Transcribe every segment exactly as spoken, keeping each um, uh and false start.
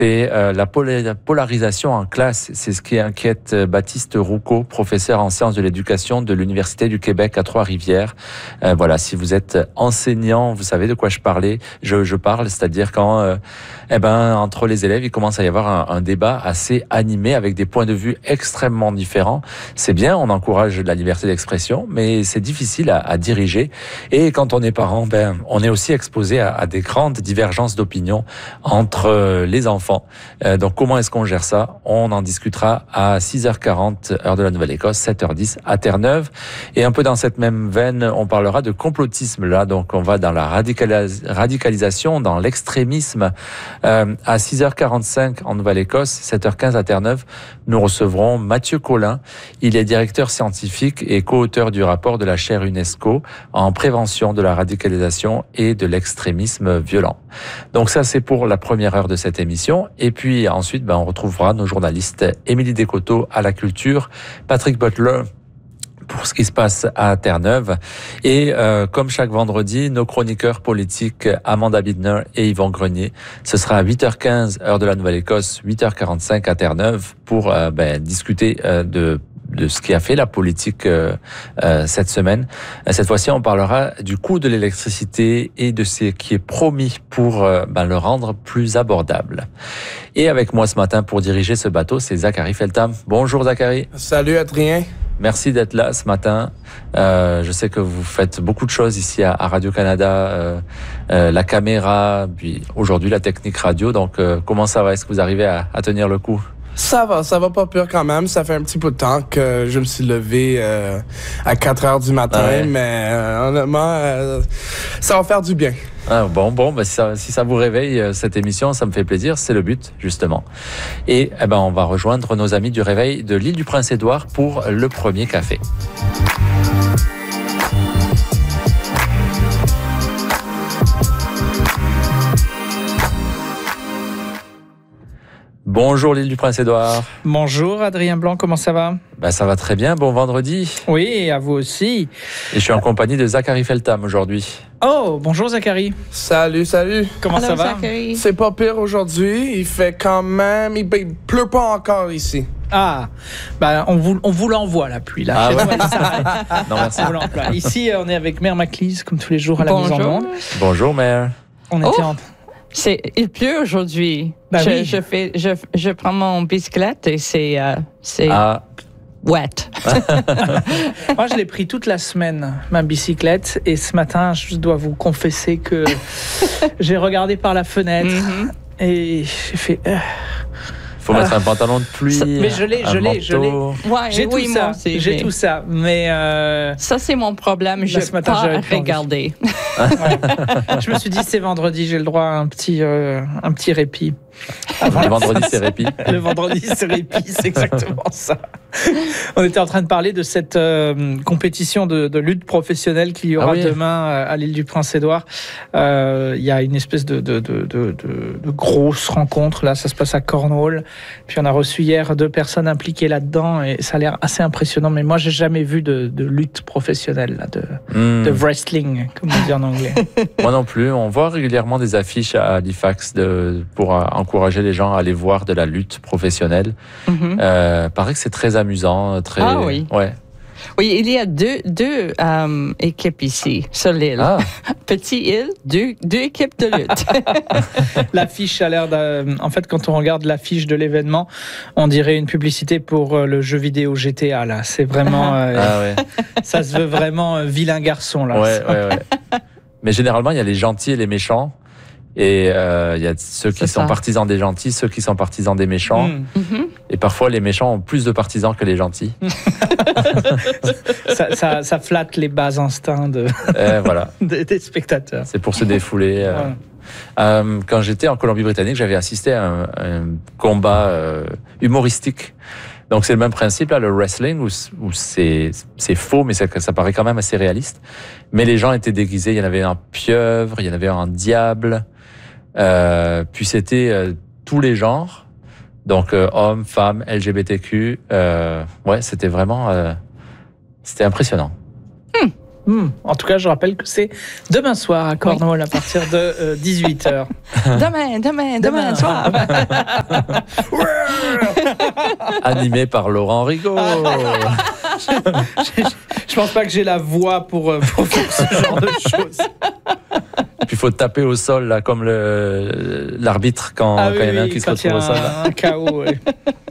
C'est euh, la polarisation en classe. C'est ce qui inquiète Baptiste Roucaud, professeur en sciences de l'éducation de l'Université du Québec à Trois-Rivières. Euh, voilà, si vous êtes enseignant, vous savez de quoi je parlais. Je, je parle, c'est-à-dire quand, euh, eh ben, entre les élèves, il commence à y avoir un, un débat assez animé avec des points de vue extrêmement différents. C'est bien, on encourage la liberté d'expression, mais c'est difficile à, à diriger. Et quand on est parent, ben, on est aussi exposé à, à des grandes divergences d'opinion entre les enfants. Euh, donc, comment est-ce qu'on gère ça? On en discutera à six heures quarante, heure de la Nouvelle-Écosse, sept heures dix à Terre-Neuve. Et un peu dans cette même veine, on parlera de complotisme là. Donc, on va dans la radicalis- radicalisation, dans l'extrémisme. Euh, à six heures quarante-cinq en Nouvelle-Écosse, sept heures quinze à Terre-Neuve, nous recevrons Mathieu Collin. Il est directeur scientifique et co-auteur du rapport de la chaire UNESCO en prévention de la radicalisation et de l'extrémisme violent. Donc ça, c'est pour la première heure de cette émission. Et puis ensuite, ben, on retrouvera nos journalistes Émilie Descoteaux à la culture, Patrick Butler pour ce qui se passe à Terre-Neuve. Et euh, comme chaque vendredi, nos chroniqueurs politiques Amanda Bidner et Yvan Grenier, ce sera à huit heures quinze, heure de la Nouvelle-Écosse, huit heures quarante-cinq à Terre-Neuve pour euh, ben, discuter euh, de de ce qui a fait la politique euh, euh, cette semaine. Cette fois-ci, on parlera du coût de l'électricité et de ce qui est promis pour euh, ben, le rendre plus abordable. Et avec moi ce matin pour diriger ce bateau, c'est Zachary Feltham. Bonjour Zachary. Salut Adrien. Merci d'être là ce matin. Euh, je sais que vous faites beaucoup de choses ici à, à Radio-Canada, euh, euh, la caméra, puis aujourd'hui la technique radio. Donc, euh, comment ça va? Est-ce que vous arrivez à, à tenir le coup? Ça va, ça va pas pire quand même. Ça fait un petit peu de temps que je me suis levé euh, à quatre heures du matin, ouais. mais euh, honnêtement, euh, ça va faire du bien. Ah, bon, bon, ben, si, ça, si ça vous réveille, cette émission, ça me fait plaisir. C'est le but, justement. Et eh ben, on va rejoindre nos amis du Réveil de l'île du Prince-Édouard pour le premier café. Bonjour l'île du Prince-Édouard. Bonjour Adrien Blanc, comment ça va? Ben, ça va très bien, bon vendredi. Oui, et à vous aussi. Et je suis en compagnie de Zachary Feltham aujourd'hui. Oh, bonjour Zachary. Salut, salut. Comment Hello, ça va? Zachary. C'est pas pire aujourd'hui, il fait quand même, il, il pleut pas encore ici. Ah, bah on vous, on vous l'envoie la pluie là. Ah ouais. Non, merci. On l'envoie. Ici, on est avec Mère Maclise comme tous les jours à la Bonjour. mise en onde. Bonjour Mère. On était Oh. en... C'est, il pleut aujourd'hui. Bah je, oui. je, fais, je, je prends mon bicyclette et c'est, euh, c'est Ah, wet. Moi, je l'ai pris toute la semaine, ma bicyclette. Et ce matin, je dois vous confesser que j'ai regardé par la fenêtre Mhm. et j'ai fait... euh, faut mettre un pantalon de pluie. Mais je l'ai, un je l'ai, je l'ai. manteau. Ouais, J'ai oui, tout moi ça, aussi, j'ai tout ça. Mais euh, Ça, c'est mon problème. Je Là, ce matin, pas j'avais plus envie. regarder. je me suis dit, c'est vendredi, j'ai le droit à un petit, euh, un petit répit. Le vendredi, c'est répit. Le vendredi, c'est répit, c'est exactement ça. On était en train de parler de cette euh, compétition de, de lutte professionnelle qu'il y aura Ah oui. demain à l'île du Prince-Édouard. Euh, Il y a une espèce de, de, de, de, de, de grosse rencontre, là, ça se passe à Cornwall. Puis on a reçu hier deux personnes impliquées là-dedans et ça a l'air assez impressionnant. Mais moi, j'ai jamais vu de, de lutte professionnelle, là, de, Hmm. de wrestling, comme on dit en anglais. Moi non plus. On voit régulièrement des affiches à Halifax de, pour euh, encourager les gens à aller voir de la lutte professionnelle. Mhm. Euh, paraît que c'est très amusant, très. Ah oui. Ouais. Oui, il y a deux, deux euh, équipes ici, sur l'île. Ah, Petite île, deux, deux équipes de lutte. L'affiche a l'air d'un... En fait, quand on regarde l'affiche de l'événement, on dirait une publicité pour euh, le jeu vidéo G T A, là. C'est vraiment... euh, ah ouais. ça se veut vraiment euh, vilain garçon, là. Ouais, ouais, ouais. Mais généralement, il y a les gentils et les méchants. Et euh, il y a ceux qui C'est sont ça. partisans des gentils, ceux qui sont partisans des méchants. Mm. Mhm. Et parfois, les méchants ont plus de partisans que les gentils. ça, ça, ça flatte les bas instincts de, Et voilà. des, des spectateurs. C'est pour se défouler. euh. Ouais. Euh, quand j'étais en Colombie-Britannique, j'avais assisté à un, un combat euh, humoristique. Donc c'est le même principe là, le wrestling où, où c'est c'est faux, mais ça, ça paraît quand même assez réaliste. Mais les gens étaient déguisés. Il y en avait un pieuvre, il y en avait un diable. Euh, puis c'était euh, tous les genres. Donc euh, hommes, femmes, L G B T Q. Euh, ouais, c'était vraiment, euh, c'était impressionnant. Mmh. En tout cas, je rappelle que c'est demain soir à Cornwall oui. à partir de euh, dix-huit heures. Demain, demain, demain, demain soir. Animé par Laurent Rigaud. je, je, je pense pas que j'ai la voix pour, pour faire ce genre de choses. Puis il faut taper au sol, là, comme le, l'arbitre quand, ah, quand oui, il y en a un oui, qui se retrouve au sol. Un, un K O, oui.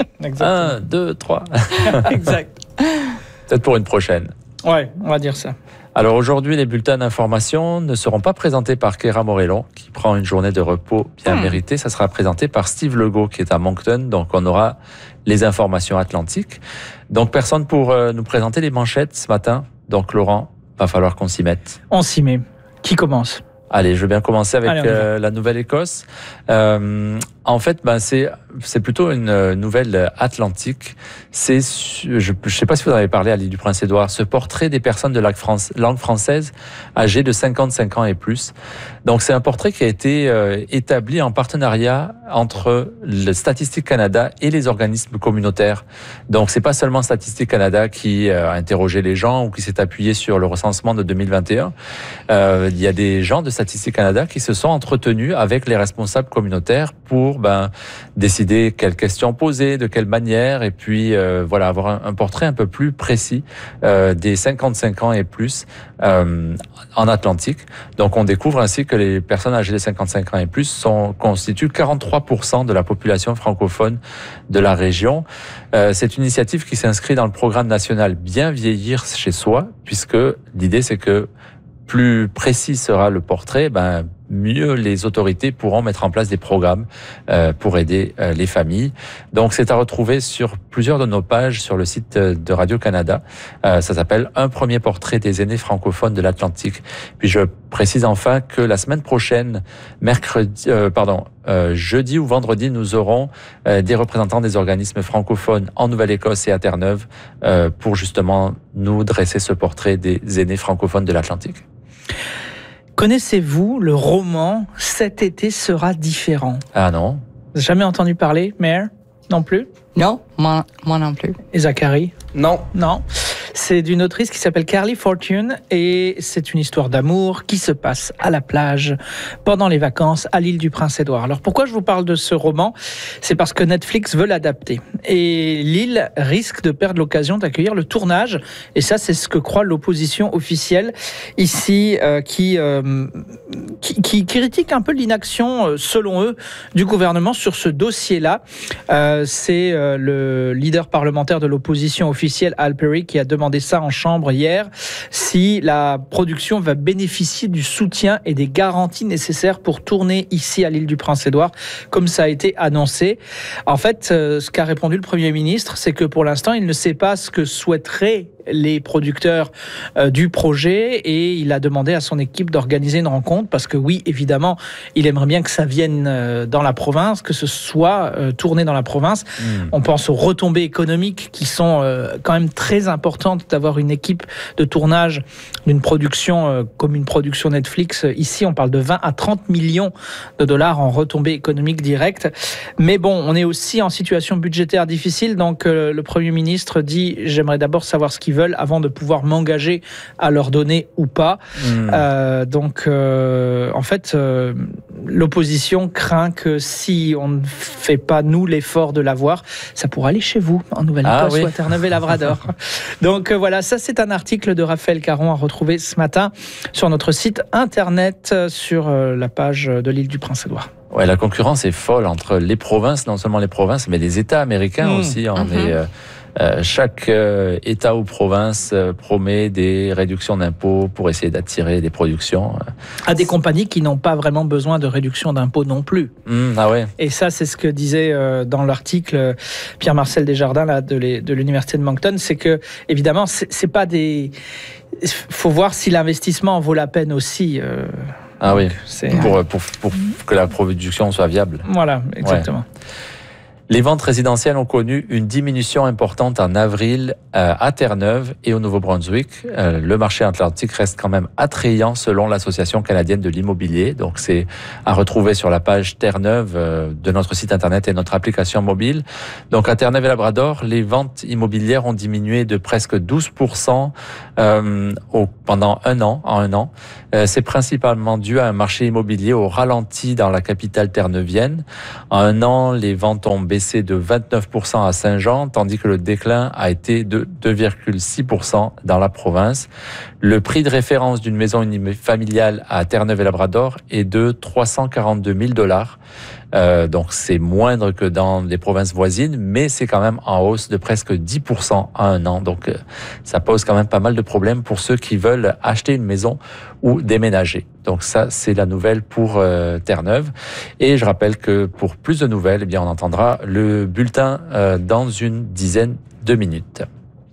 Un, deux, trois. Exact. Peut-être pour une prochaine. Ouais, on va dire ça. Alors aujourd'hui, les bulletins d'information ne seront pas présentés par Kéra Morellon, qui prend une journée de repos bien mmh. méritée. Ça sera présenté par Steve Legault, qui est à Moncton. Donc on aura les informations atlantiques. Donc personne pour euh, nous présenter les manchettes ce matin. Donc Laurent, va falloir qu'on s'y mette. On s'y met. Qui commence ? Allez, je veux bien commencer avec Allez, euh, la Nouvelle-Écosse. Euh, en fait, ben, c'est c'est plutôt une nouvelle atlantique. C'est, je ne sais pas si vous en avez parlé à l'île du Prince-Édouard, ce portrait des personnes de langue, France, langue française âgées de cinquante-cinq ans et plus. Donc, c'est un portrait qui a été euh, établi en partenariat entre le Statistique Canada et les organismes communautaires. Donc, c'est pas seulement Statistique Canada qui a interrogé les gens ou qui s'est appuyé sur le recensement de deux mille vingt et un. Euh, il y a des gens de Statistique Canada qui se sont entretenus avec les responsables communautaires pour ben, décider quelles questions poser, de quelle manière, et puis euh, voilà, avoir un, un portrait un peu plus précis euh, des cinquante-cinq ans et plus euh, en Atlantique. Donc on découvre ainsi que les personnes âgées de cinquante-cinq ans et plus sont, constituent quarante-trois pour cent de la population francophone de la région. Euh, c'est une initiative qui s'inscrit dans le programme national Bien vieillir chez soi, puisque l'idée c'est que plus précis sera le portrait, ben, mieux les autorités pourront mettre en place des programmes euh, pour aider euh, les familles. Donc, c'est à retrouver sur plusieurs de nos pages sur le site de Radio-Canada. Euh, ça s'appelle « Un premier portrait des aînés francophones de l'Atlantique ». Puis, je précise enfin que la semaine prochaine, mercredi, euh, pardon, euh, jeudi ou vendredi, nous aurons euh, des représentants des organismes francophones en Nouvelle-Écosse et à Terre-Neuve euh, pour justement nous dresser ce portrait des aînés francophones de l'Atlantique. Connaissez-vous le roman « Cet été sera différent » ? Ah non. Jamais entendu parler, Mère ? Non plus ? Non, moi, moi non plus. Et Zachary ? Non. Non. C'est d'une autrice qui s'appelle Carly Fortune et c'est une histoire d'amour qui se passe à la plage pendant les vacances à l'île du Prince-Édouard. Alors pourquoi je vous parle de ce roman ? C'est parce que Netflix veut l'adapter et l'île risque de perdre l'occasion d'accueillir le tournage, et ça c'est ce que croit l'opposition officielle ici euh, qui, euh, qui, qui critique un peu l'inaction, selon eux, du gouvernement sur ce dossier-là. Euh, c'est euh, le leader parlementaire de l'opposition officielle, Al Perry, qui a demandé ça en chambre hier, si la production va bénéficier du soutien et des garanties nécessaires pour tourner ici à l'île du Prince-Édouard, comme ça a été annoncé. En fait, euh, ce qu'a répondu le Premier ministre, c'est que pour l'instant, il ne sait pas ce que souhaiteraient les producteurs euh, du projet, et il a demandé à son équipe d'organiser une rencontre parce que oui, évidemment, il aimerait bien que ça vienne euh, dans la province, que ce soit euh, tourné dans la province. Mmh. On pense aux retombées économiques qui sont euh, quand même très importantes d'avoir une équipe de tournage d'une production euh, comme une production Netflix. Ici, on parle de vingt à trente millions de dollars en retombées économiques directes. Mais bon, on est aussi en situation budgétaire difficile, donc euh, le Premier ministre dit « J'aimerais d'abord savoir ce qu'ils veulent avant de pouvoir m'engager à leur donner ou pas. Mmh. Euh, donc, euh, en fait, euh, l'opposition craint que si on ne fait pas, nous, l'effort de l'avoir, ça pourrait aller chez vous, en Nouvelle-Écosse ah, oui. ou à Terre-Neuve-et-Labrador. Donc, euh, voilà, ça, c'est un article de Raphaël Caron à retrouver ce matin sur notre site internet, sur euh, la page de l'île du Prince-Édouard. Ouais, la concurrence est folle entre les provinces, non seulement les provinces, mais les États américains mmh. aussi. On mmh. est... Euh, Euh, chaque euh, État ou province euh, promet des réductions d'impôts pour essayer d'attirer des productions. À des compagnies qui n'ont pas vraiment besoin de réduction d'impôts non plus. Mmh, ah ouais. Et ça, c'est ce que disait euh, dans l'article euh, Pierre-Marcel Desjardins là, de, les, de l'Université de Moncton, c'est que, évidemment, c'est, c'est pas des... Il faut voir si l'investissement en vaut la peine aussi. Euh, ah oui, c'est... Pour, pour, pour que la production soit viable. Voilà, exactement. Ouais. Les ventes résidentielles ont connu une diminution importante en avril euh, à Terre-Neuve et au Nouveau-Brunswick. Euh, le marché atlantique reste quand même attrayant selon l'Association canadienne de l'immobilier. Donc c'est à retrouver sur la page Terre-Neuve euh, de notre site internet et notre application mobile. Donc à Terre-Neuve et Labrador, les ventes immobilières ont diminué de presque douze pour cent euh, au, pendant un an, en un an. Euh, c'est principalement dû à un marché immobilier au ralenti dans la capitale terneuvienne. En un an, les ventes ont baissé de vingt-neuf pour cent à Saint-Jean, tandis que le déclin a été de deux virgule six pour cent dans la province. Le prix de référence d'une maison familiale à Terre-Neuve et Labrador est de trois cent quarante-deux mille dollars. Euh, donc c'est moindre que dans les provinces voisines, mais c'est quand même en hausse de presque dix pour cent en un an. Donc euh, ça pose quand même pas mal de problèmes pour ceux qui veulent acheter une maison ou déménager. Donc ça, c'est la nouvelle pour euh, Terre-Neuve. Et je rappelle que pour plus de nouvelles, eh bien, on entendra le bulletin euh, dans une dizaine de minutes.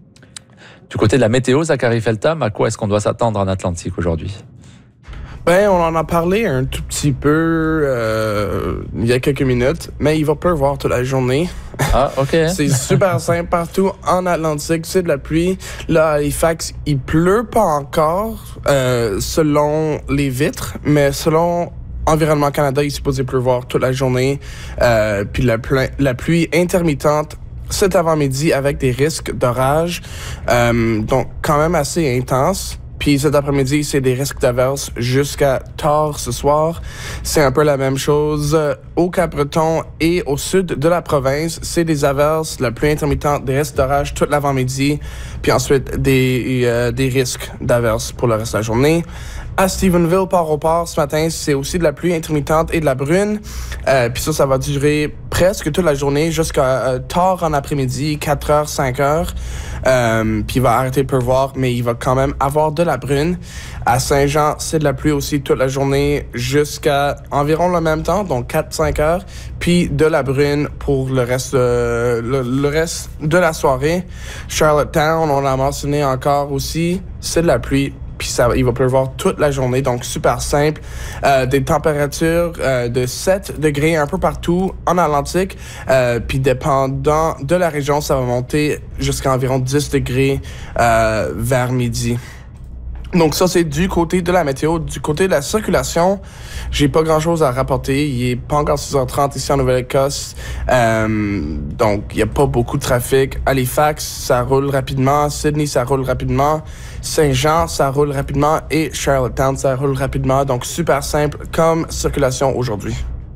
Du côté de la météo, Zachary Feltham, à quoi est-ce qu'on doit s'attendre en Atlantique aujourd'hui? Ben, on en a parlé un tout petit peu euh, il y a quelques minutes, mais il va pleuvoir toute la journée. Ah, OK. C'est super simple partout en Atlantique, c'est de la pluie. Là, à Halifax, il pleut pas encore euh, selon les vitres, mais selon Environnement Canada, il est supposé pleuvoir toute la journée. Euh, puis la, plu- la pluie intermittente cet avant-midi avec des risques d'orage, euh, donc quand même assez intense. Puis cet après-midi, c'est des risques d'averse jusqu'à tard ce soir. C'est un peu la même chose au Cap-Breton et au sud de la province. C'est des averses, la pluie intermittente, des risques d'orage tout l'avant-midi, puis ensuite des, euh, des risques d'averse pour le reste de la journée. À Stephenville, Port-au-Port, ce matin, c'est aussi de la pluie intermittente et de la brune. Euh, puis ça, ça va durer presque toute la journée jusqu'à euh, tard en après-midi, quatre heures, cinq heures. Euh, puis il va arrêter de pleuvoir, mais il va quand même avoir de la brune. À Saint-Jean, c'est de la pluie aussi toute la journée jusqu'à environ le même temps, donc quatre cinq heures. Puis de la brune pour le reste, euh, le, le reste de la soirée. Charlottetown, on l'a mentionné encore aussi, c'est de la pluie. Puis ça, il va pleuvoir toute la journée, donc super simple. Euh, des températures euh, de sept degrés un peu partout en Atlantique. Euh, puis dépendant de la région, ça va monter jusqu'à environ dix degrés euh, vers midi. Donc ça, c'est du côté de la météo. Du côté de la circulation, j'ai pas grand-chose à rapporter. Il est pas encore six heures trente ici en Nouvelle-Écosse. Euh, donc, il y a pas beaucoup de trafic. Halifax, ça roule rapidement. Sydney, ça roule rapidement. Saint-Jean, ça roule rapidement. Et Charlottetown, ça roule rapidement. Donc, super simple comme circulation aujourd'hui.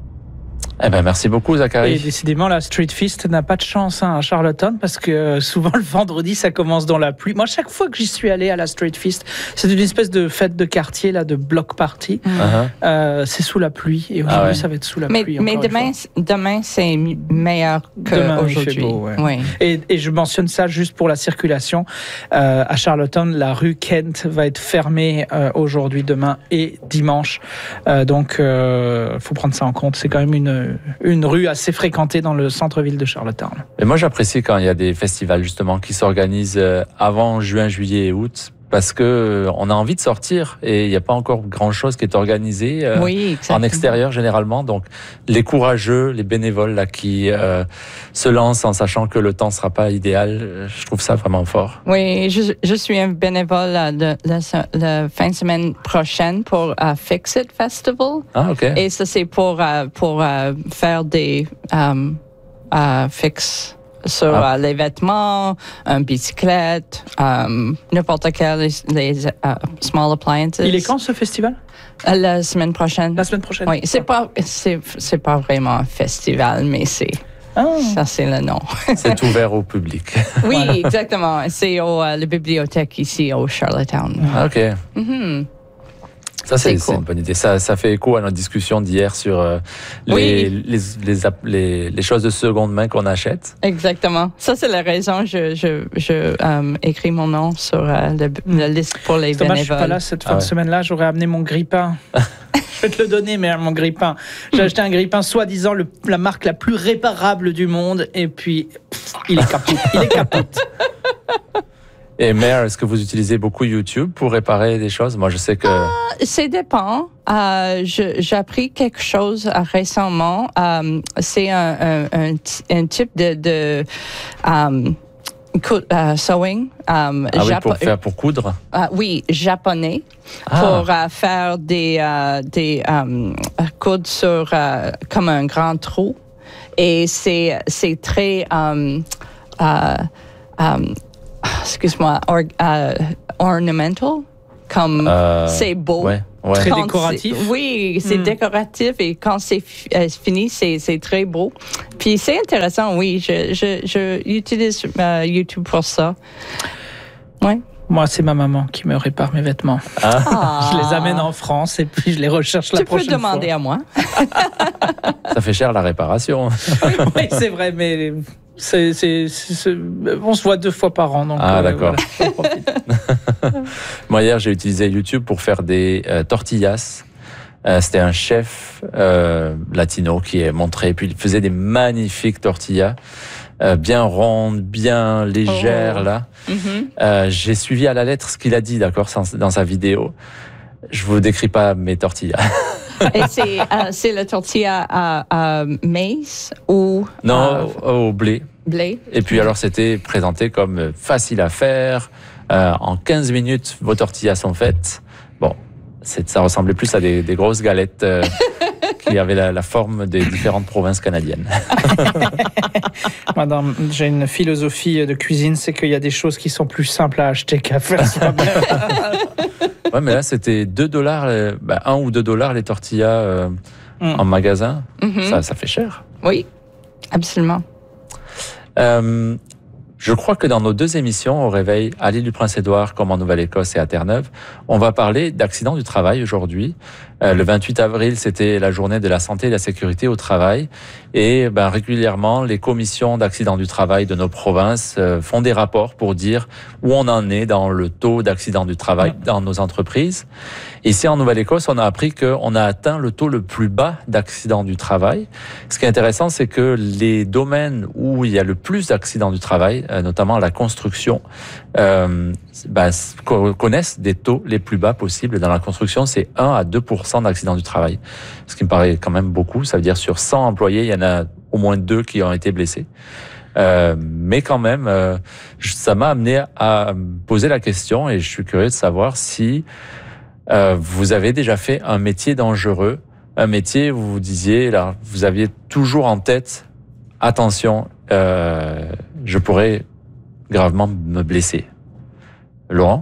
Eh ben, merci beaucoup, Zachary. Et décidément, la Street Feast n'a pas de chance hein, à Charlottetown parce que euh, souvent le vendredi, ça commence dans la pluie. Moi, chaque fois que j'y suis allé à la Street Feast, c'est une espèce de fête de quartier, là, de block party. Uh-huh. Euh, c'est sous la pluie et aujourd'hui, ah ouais. ça va être sous la mais, pluie. Mais demain, demain, c'est meilleur qu'aujourd'hui. Ouais. Oui. Et, et je mentionne ça juste pour la circulation. Euh, à Charlottetown, la rue Kent va être fermée euh, aujourd'hui, demain et dimanche. Euh, donc, il euh, faut prendre ça en compte. C'est quand même une une rue assez fréquentée dans le centre-ville de Charlottetown. Et moi, j'apprécie quand il y a des festivals justement qui s'organisent avant juin, juillet et août. Parce que on a envie de sortir et il n'y a pas encore grand-chose qui est organisé euh, oui, en extérieur généralement. Donc les courageux, les bénévoles là qui euh, se lancent en sachant que le temps ne sera pas idéal, je trouve ça vraiment fort. Oui, je, je suis un bénévole la, la, la fin de semaine prochaine pour uh, Fix It Festival. Ah ok. Et ça c'est pour uh, pour uh, faire des um, uh, fix. Sur ah. euh, les vêtements, une bicyclette, um, n'importe quel les, les uh, small appliances. Il est quand ce festival? La semaine prochaine. La semaine prochaine. Oui, c'est pas c'est c'est pas vraiment un festival, mais c'est ah. ça c'est le nom. C'est ouvert au public. Oui, voilà. Exactement. C'est au euh, la bibliothèque ici au Charlottetown. Ah, ok. Mm-hmm. Ça, c'est, c'est, cool. C'est une bonne idée. Ça, ça fait écho à notre discussion d'hier sur euh, les, oui. les, les, les, les choses de seconde main qu'on achète. Exactement. Ça, c'est la raison je, je, je um, écris mon nom sur euh, le, la liste pour les c'est bénévoles. Dommage, je suis pas là cette fin ah ouais. de semaine-là. J'aurais amené mon grille-pain. Je vais te le donner, mais mon grille-pain. J'ai acheté un grille-pain soi-disant le, la marque la plus réparable du monde. Et puis, pff, il est caput. Il est caput. Et Mère, est-ce que vous utilisez beaucoup YouTube pour réparer des choses? Moi, je sais que... Euh, ça dépend. Euh, je, j'ai appris quelque chose euh, récemment. Euh, c'est un, un, un, un type de... de um, Uh, sewing. Um, ah oui, pour faire pour coudre. Uh, oui, japonais ah. pour uh, faire des uh, des um, coudre sur uh, comme un grand trou et c'est c'est très um, uh, um, excuse-moi or, uh, ornamental comme euh, c'est beau. Ouais. Ouais. Très décoratif. C'est, oui, c'est mm. décoratif et quand c'est euh, fini, c'est, c'est très beau. Puis c'est intéressant, oui. Je, je, je utilise euh, YouTube pour ça. Ouais. Moi, c'est ma maman qui me répare mes vêtements. Ah. Je les amène en France et puis je les recherche la tu prochaine fois. Tu peux demander à moi. Ça fait cher la réparation. Oui, c'est vrai, mais c'est, c'est, c'est, c'est, on se voit deux fois par an. Donc, ah, euh, d'accord. Voilà, Moi, hier, j'ai utilisé YouTube pour faire des euh, tortillas. Euh, c'était un chef euh, latino qui est montré, puis il faisait des magnifiques tortillas. Euh, bien ronde, bien légère, oh. là. Mm-hmm. Euh, j'ai suivi à la lettre ce qu'il a dit, d'accord, dans sa vidéo. Je vous décris pas mes tortillas. Et c'est, euh, c'est la tortilla à, à maïs ou... Non, euh, au blé. Blé. Et puis alors, c'était présenté comme facile à faire. Euh, en quinze minutes, vos tortillas sont faites. Bon, c'est, ça ressemblait plus à des, des grosses galettes... Euh, qui avait la, la forme des différentes provinces canadiennes. Madame, j'ai une philosophie de cuisine, c'est qu'il y a des choses qui sont plus simples à acheter qu'à faire soi-même. Ouais, mais là, c'était deux dollars, bah, un ou deux dollars les tortillas euh, mm. en magasin. Mm-hmm. Ça, ça fait cher. Oui, absolument. Euh, Je crois que dans nos deux émissions, au réveil, à l'île du Prince-Édouard, comme en Nouvelle-Écosse et à Terre-Neuve, on va parler d'accidents du travail aujourd'hui. Euh, le vingt-huit avril, c'était la journée de la santé et de la sécurité au travail. Et ben, régulièrement, les commissions d'accidents du travail de nos provinces euh, font des rapports pour dire où on en est dans le taux d'accidents du travail dans nos entreprises. Ici, en Nouvelle-Écosse, on a appris qu'on a atteint le taux le plus bas d'accidents du travail. Ce qui est intéressant, c'est que les domaines où il y a le plus d'accidents du travail, notamment la construction, euh, ben, connaissent des taux les plus bas possibles. Dans la construction, c'est un à deux pour cent d'accidents du travail, ce qui me paraît quand même beaucoup. Ça veut dire sur cent employés, il y en a au moins deux qui ont été blessés. Euh, mais quand même, euh, ça m'a amené à me poser la question et je suis curieux de savoir si euh, vous avez déjà fait un métier dangereux, un métier où vous vous disiez, là, vous aviez toujours en tête, attention, euh, je pourrais gravement me blesser. Laurent ?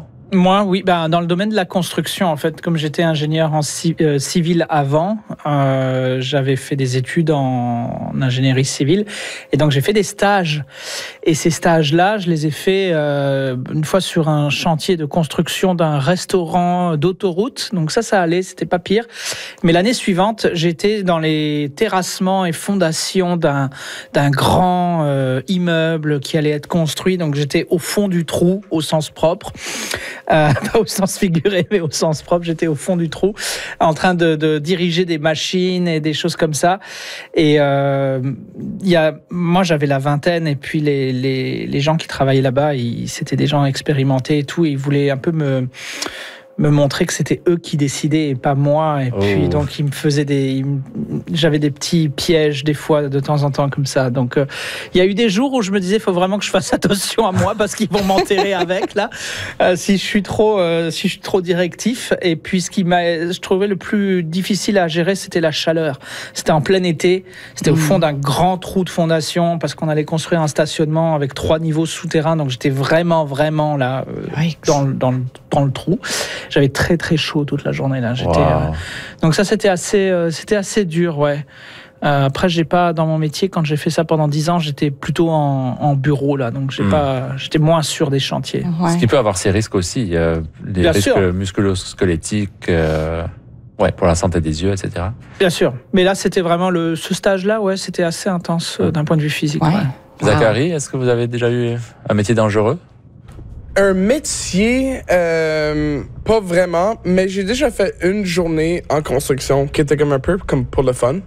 Moi, oui, bah, dans le domaine de la construction, en fait, comme j'étais ingénieur en ci, euh, civil avant, euh, j'avais fait des études en, en ingénierie civile, et donc j'ai fait des stages. Et ces stages-là, je les ai faits euh, une fois sur un chantier de construction d'un restaurant d'autoroute. Donc ça, ça allait, c'était pas pire. Mais l'année suivante, j'étais dans les terrassements et fondations d'un d'un grand euh, immeuble qui allait être construit. Donc j'étais au fond du trou, au sens propre. Euh, pas au sens figuré, mais au sens propre. J'étais au fond du trou, en train de, de diriger des machines et des choses comme ça. Et euh, y a, moi, j'avais la vingtaine, et puis les, les, les gens qui travaillaient là-bas, ils, c'était des gens expérimentés et tout, et ils voulaient un peu me... me montrer que c'était eux qui décidaient et pas moi. Et puis, oh. donc, ils me faisaient des... Ils me, j'avais des petits pièges, des fois, de temps en temps, comme ça. Donc, il euh, y a eu des jours où je me disais, il faut vraiment que je fasse attention à moi, parce qu'ils vont m'enterrer avec, là, euh, si je suis trop euh, si je suis trop directif. Et puis, ce qui m'a... Je trouvais le plus difficile à gérer, c'était la chaleur. C'était en plein été. C'était mmh. au fond d'un grand trou de fondation, parce qu'on allait construire un stationnement avec trois niveaux souterrains. Donc, j'étais vraiment, vraiment, là, euh, oui. dans, dans, dans le trou. J'avais très très chaud toute la journée là. J'étais, wow. euh... donc ça c'était assez, euh, c'était assez dur, ouais. Euh, après j'ai pas dans mon métier, quand j'ai fait ça pendant dix ans, j'étais plutôt en, en bureau là, donc j'ai mmh. pas, j'étais moins sûr des chantiers. Ouais. Ce qui peut avoir ses risques aussi, euh, les Bien risques sûr. musculo-squelettiques. Euh... Ouais, pour la santé des yeux, et cetera. Bien sûr, mais là c'était vraiment le, ce stage-là, ouais, c'était assez intense euh, d'un point de vue physique. Ouais. Ouais. Zachary, est-ce que vous avez déjà eu un métier dangereux? Un métier, euh, pas vraiment, mais j'ai déjà fait une journée en construction qui était comme un peu comme pour le fun.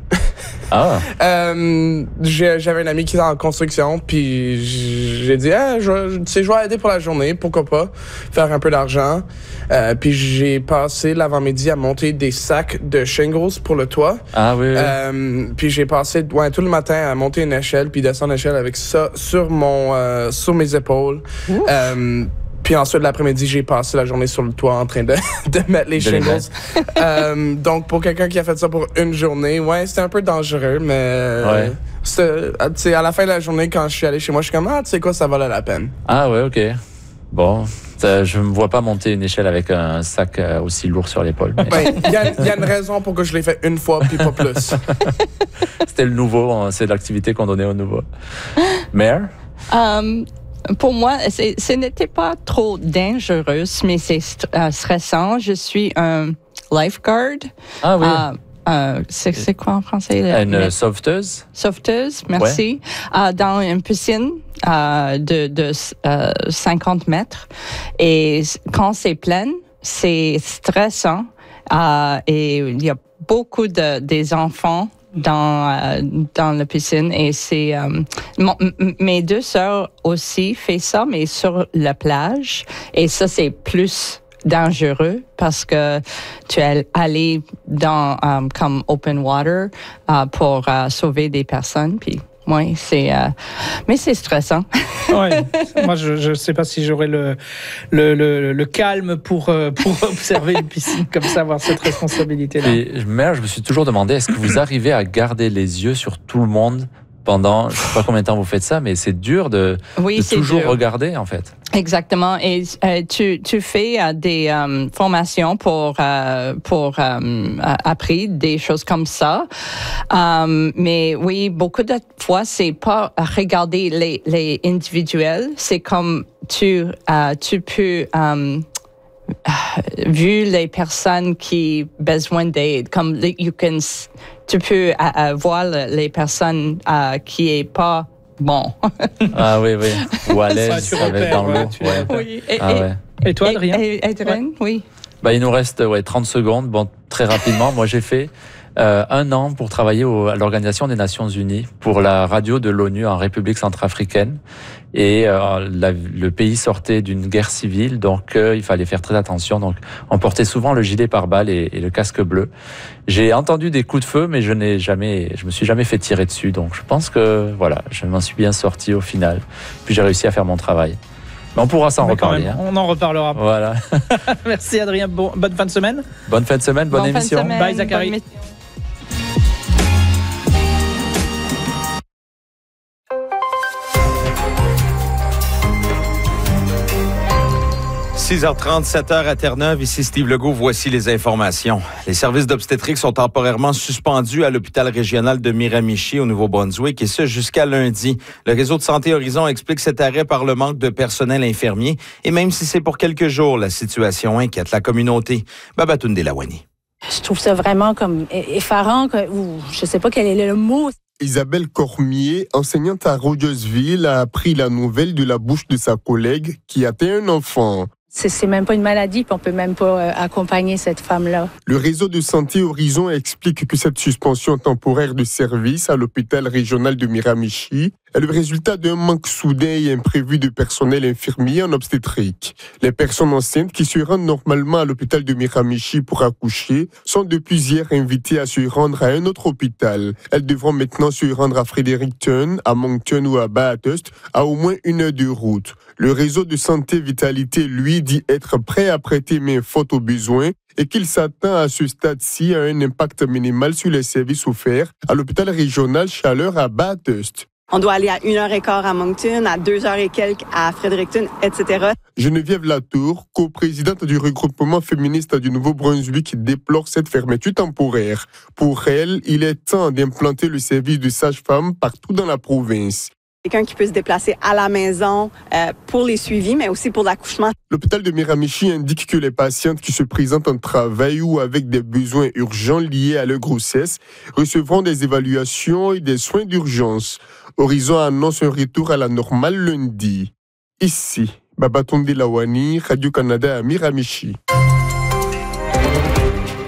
Ah. euh, j'ai, j'avais un ami qui était en construction, puis j'ai dit, ah, je, tu sais, je vais aider pour la journée, pourquoi pas, faire un peu d'argent. Euh, puis j'ai passé l'avant-midi à monter des sacs de shingles pour le toit. Ah oui. oui. Euh, puis j'ai passé ouais, tout le matin à monter une échelle, puis descendre l'échelle avec ça sur mon, euh, sur mes épaules. Euh, Puis ensuite, l'après-midi, j'ai passé la journée sur le toit en train de, de mettre les de shingles. euh, donc, pour quelqu'un qui a fait ça pour une journée, ouais, c'était un peu dangereux, mais Ouais. c'était, à la fin de la journée, quand je suis allé chez moi, je suis comme, ah, tu sais quoi, ça valait la peine. Ah ouais, ok. Bon, ça, je me vois pas monter une échelle avec un sac euh, aussi lourd sur l'épaule. Mais... Ben, il y, y a une raison pour que je l'ai fait une fois, puis pas plus. C'était le nouveau, c'est l'activité qu'on donnait au nouveau. Mère? Um, Pour moi, c'est, ce n'était pas trop dangereux, mais c'est st- euh, stressant. Je suis un lifeguard. Ah oui. Euh, euh, c'est, c'est quoi en français? Une Le, sauveteuse? sauveteuse, merci. Ouais. Euh, dans une piscine euh, de, de euh, cinquante mètres. Et quand c'est plein, c'est stressant. Euh, et il y a beaucoup de, des enfants dans euh, dans la piscine et c'est euh, mon, m- mes deux sœurs aussi fait ça mais sur la plage et ça c'est plus dangereux parce que tu es allé dans um, comme open water uh, pour uh, sauver des personnes puis oui, c'est euh, mais c'est stressant. Ouais. Moi, je ne sais pas si j'aurais le, le, le, le calme pour, euh, pour observer une piscine comme ça, avoir cette responsabilité-là. Et, mère, je me suis toujours demandé, est-ce que vous arrivez à garder les yeux sur tout le monde pendant, je ne sais pas combien de temps vous faites ça, mais c'est dur de, oui, de c'est toujours dur. regarder, en fait. Exactement. Et euh, tu, tu fais euh, des euh, formations pour, euh, pour euh, apprendre des choses comme ça. Um, mais oui, beaucoup de fois, c'est pas regarder les, les individuels. C'est comme tu, euh, tu peux... Um, vu les personnes qui ont besoin d'aide, comme you can, tu peux uh, voir les personnes uh, qui est pas bon. Ah oui, oui. Ou à l'aise, avec dans l'eau. Ouais, ouais. Oui. Et, Ah, et, ouais. et toi, Adrien? Et, et Adrien, ouais. Oui. Bah, il nous reste ouais, trente secondes. Bon, très rapidement, moi j'ai fait euh, un an pour travailler au, à l'Organisation des Nations Unies pour la radio de l'ONU en République centrafricaine. Et euh, la, le pays sortait d'une guerre civile, donc euh, il fallait faire très attention. Donc on portait souvent le gilet pare-balles et, et le casque bleu. J'ai entendu des coups de feu, mais je n'ai jamais, je me suis jamais fait tirer dessus. Donc je pense que voilà, je m'en suis bien sorti au final. Puis j'ai réussi à faire mon travail. Mais on pourra s'en Mais reparler. Même, hein. On en reparlera. Voilà. Merci Adrien. Bon, bonne fin de semaine. Bonne fin de semaine, bonne, bonne émission. Semaine, Bye Zachary. Bonne... six heures trente, sept heures à Terre-Neuve. Ici Steve Legault. Voici les informations. Les services d'obstétrique sont temporairement suspendus à l'hôpital régional de Miramichi au Nouveau-Brunswick et ce jusqu'à lundi. Le réseau de Santé Horizon explique cet arrêt par le manque de personnel infirmier et même si c'est pour quelques jours, la situation inquiète la communauté. Babatunde Lawani. Je trouve ça vraiment comme effarant, ou je sais pas quel est le mot. Isabelle Cormier, enseignante à Rogersville, a appris la nouvelle de la bouche de sa collègue qui atteint un enfant. C'est, c'est même pas une maladie, puis on peut même pas euh, accompagner cette femme-là. Le réseau de Santé Horizon explique que cette suspension temporaire de service à l'hôpital régional de Miramichi est le résultat d'un manque soudain et imprévu de personnel infirmier en obstétrique. Les personnes enceintes qui se rendent normalement à l'hôpital de Miramichi pour accoucher sont depuis hier invitées à se rendre à un autre hôpital. Elles devront maintenant se rendre à Fredericton, à Moncton ou à Bathurst, à au moins une heure de route. Le réseau de santé Vitalité, lui, dit être prêt à prêter main forte aux besoins et qu'il s'attend à ce stade-ci à un impact minimal sur les services offerts à l'hôpital régional Chaleur à Bathurst. On doit aller à une heure et quart à Moncton, à deux heures et quelques à Fredericton, et cetera. Geneviève Latour, coprésidente du regroupement féministe du Nouveau-Brunswick, déplore cette fermeture temporaire. Pour elle, il est temps d'implanter le service de sage-femme partout dans la province. Quelqu'un qui peut se déplacer à la maison euh, pour les suivis, mais aussi pour l'accouchement. L'hôpital de Miramichi indique que les patientes qui se présentent en travail ou avec des besoins urgents liés à leur grossesse recevront des évaluations et des soins d'urgence. Horizon annonce un retour à la normale lundi. Ici, Babatunde Lawani, Radio-Canada à Miramichi.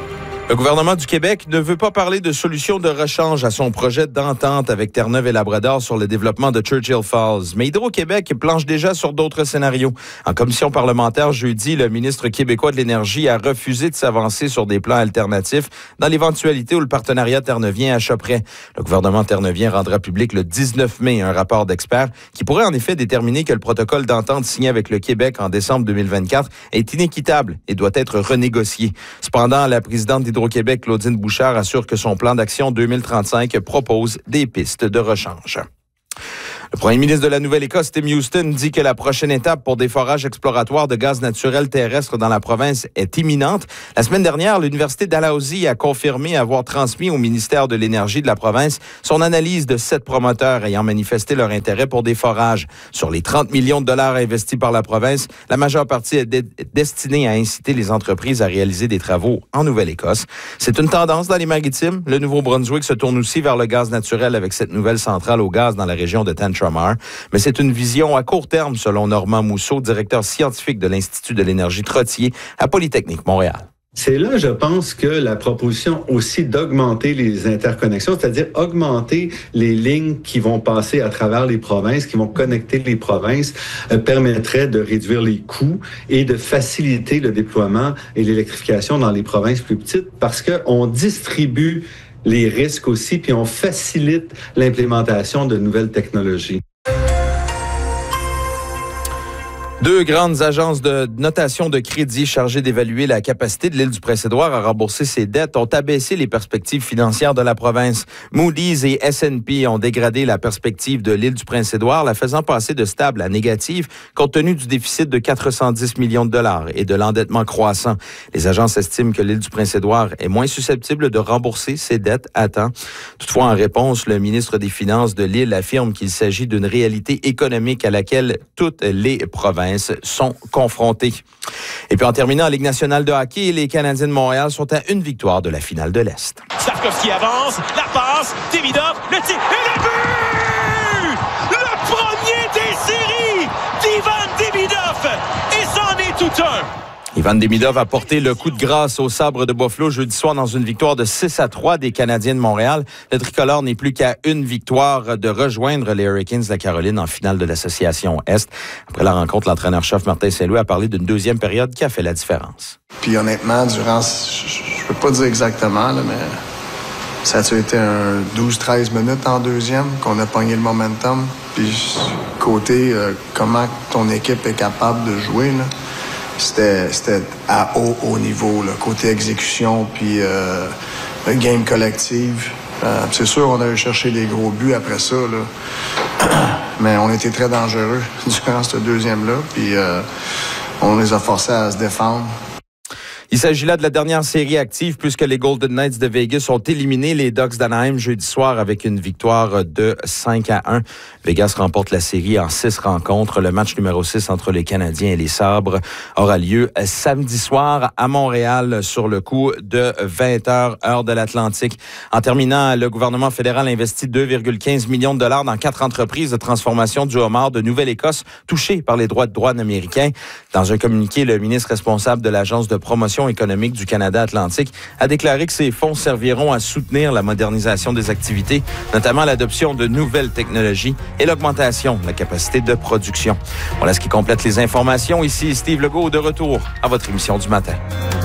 Le gouvernement du Québec ne veut pas parler de solution de rechange à son projet d'entente avec Terre-Neuve et Labrador sur le développement de Churchill Falls. Mais Hydro-Québec planche déjà sur d'autres scénarios. En commission parlementaire jeudi, le ministre québécois de l'Énergie a refusé de s'avancer sur des plans alternatifs dans l'éventualité où le partenariat terneuvien achèverait. Le gouvernement terneuvien rendra public le dix-neuf mai un rapport d'experts qui pourrait en effet déterminer que le protocole d'entente signé avec le Québec en décembre deux mille vingt-quatre est inéquitable et doit être renégocié. Cependant, la présidente d'Hydro-Québec, Claudine Bouchard, assure que son plan d'action deux mille trente-cinq propose des pistes de rechange. Le premier ministre de la Nouvelle-Écosse, Tim Houston, dit que la prochaine étape pour des forages exploratoires de gaz naturel terrestre dans la province est imminente. La semaine dernière, l'Université Dalhousie a confirmé avoir transmis au ministère de l'Énergie de la province son analyse de sept promoteurs ayant manifesté leur intérêt pour des forages. Sur les trente millions de dollars investis par la province, la majeure partie est de- destinée à inciter les entreprises à réaliser des travaux en Nouvelle-Écosse. C'est une tendance dans les maritimes. Le Nouveau-Brunswick se tourne aussi vers le gaz naturel avec cette nouvelle centrale au gaz dans la région de Tantramar. Mais c'est une vision à court terme, selon Normand Mousseau, directeur scientifique de l'Institut de l'énergie Trottier à Polytechnique Montréal. C'est là, je pense, que la proposition aussi d'augmenter les interconnexions, c'est-à-dire augmenter les lignes qui vont passer à travers les provinces, qui vont connecter les provinces, euh, permettrait de réduire les coûts et de faciliter le déploiement et l'électrification dans les provinces plus petites parce qu'on distribue les risques aussi, puis on facilite l'implémentation de nouvelles technologies. Deux grandes agences de notation de crédit chargées d'évaluer la capacité de l'île du Prince-Édouard à rembourser ses dettes ont abaissé les perspectives financières de la province. Moody's et S and P ont dégradé la perspective de l'île du Prince-Édouard, la faisant passer de stable à négative, compte tenu du déficit de quatre cent dix millions de dollars et de l'endettement croissant. Les agences estiment que l'île du Prince-Édouard est moins susceptible de rembourser ses dettes à temps. Toutefois, en réponse, le ministre des Finances de l'île affirme qu'il s'agit d'une réalité économique à laquelle toutes les provinces sont confrontés. Et puis en terminant en Ligue nationale de hockey, les Canadiens de Montréal sont à une victoire de la finale de l'Est. Slavkovski avance, la passe, Demidov, le tir et le but! Le premier des séries d'Ivan Demidov! Et c'en est tout un! Ivan Demidov a porté le coup de grâce au sabre de Buffalo jeudi soir dans une victoire de six à trois des Canadiens de Montréal. Le tricolore n'est plus qu'à une victoire de rejoindre les Hurricanes de la Caroline en finale de l'association Est. Après la rencontre, l'entraîneur-chef Martin Saint-Louis a parlé d'une deuxième période qui a fait la différence. Puis honnêtement, durant, je, je peux pas dire exactement, là, mais ça a été un douze treize minutes en deuxième qu'on a pogné le momentum. Puis côté euh, comment ton équipe est capable de jouer, là, C'était, c'était à haut, haut niveau, là, côté exécution, puis euh, le game collective. Euh, c'est sûr, on a cherché des gros buts après ça, là. Mais on était très dangereux durant ce deuxième-là, puis euh, on les a forcés à se défendre. Il s'agit là de la dernière série active puisque les Golden Knights de Vegas ont éliminé les Ducks d'Anaheim jeudi soir avec une victoire de cinq à un. Vegas remporte la série en six rencontres. Le match numéro six entre les Canadiens et les Sabres aura lieu samedi soir à Montréal sur le coup de vingt heures, heure de l'Atlantique. En terminant, le gouvernement fédéral investit deux virgule quinze millions de dollars dans quatre entreprises de transformation du homard de Nouvelle-Écosse touchées par les droits de douane américains. Dans un communiqué, le ministre responsable de l'Agence de promotion économique du Canada Atlantique a déclaré que ces fonds serviront à soutenir la modernisation des activités, notamment l'adoption de nouvelles technologies et l'augmentation de la capacité de production. Voilà ce qui complète les informations. Ici Steve Legault de retour à votre émission du matin.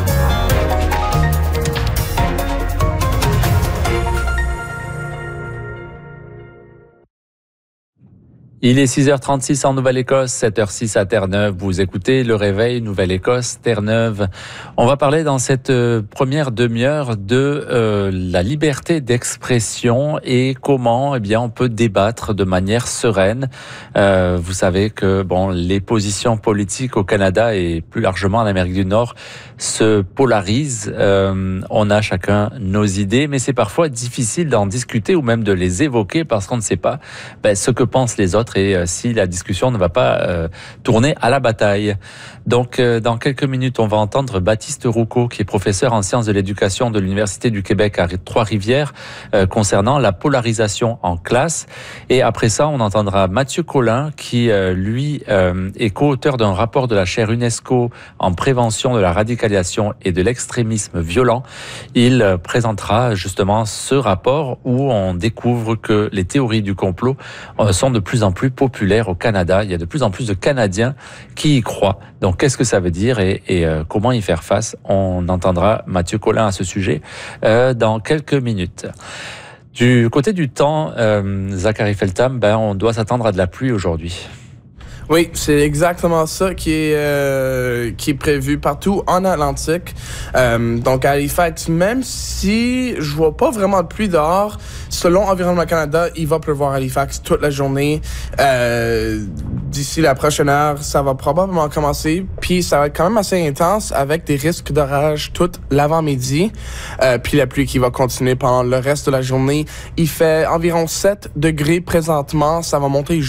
Il est six heures trente-six en Nouvelle-Écosse, sept heures six à Terre-Neuve. Vous écoutez Le Réveil, Nouvelle-Écosse, Terre-Neuve. On va parler dans cette première demi-heure de euh, la liberté d'expression et comment, eh bien, on peut débattre de manière sereine. Euh, vous savez que bon, les positions politiques au Canada et plus largement en Amérique du Nord se polarisent. Euh, on a chacun nos idées, mais c'est parfois difficile d'en discuter ou même de les évoquer parce qu'on ne sait pas ben, ce que pensent les autres. contre et euh, si la discussion ne va pas euh, tourner à la bataille. Donc, euh, dans quelques minutes, on va entendre Baptiste Roucault, qui est professeur en sciences de l'éducation de l'Université du Québec à Trois-Rivières, euh, concernant la polarisation en classe. Et après ça, on entendra Mathieu Collin, qui, euh, lui, euh, est co-auteur d'un rapport de la chaire UNESCO en prévention de la radicalisation et de l'extrémisme violent. Il euh, présentera justement ce rapport où on découvre que les théories du complot euh, sont de plus en plus populaires au Canada. Il y a de plus en plus de Canadiens qui y croient. Donc, qu'est-ce que ça veut dire et, et euh, comment y faire face? On entendra Mathieu Collin à ce sujet euh, dans quelques minutes. Du côté du temps, euh, Zachary Feltham, ben, on doit s'attendre à de la pluie aujourd'hui. Oui, c'est exactement ça qui est euh, qui est prévu partout en Atlantique. Euh, donc à Halifax, même si je vois pas vraiment de pluie dehors, selon Environnement Canada, il va pleuvoir à Halifax toute la journée. Euh, d'ici la prochaine heure, ça va probablement commencer, puis ça va être quand même assez intense avec des risques d'orage tout l'avant-midi. Euh, puis la pluie qui va continuer pendant le reste de la journée. Il fait environ sept degrés présentement, ça va monter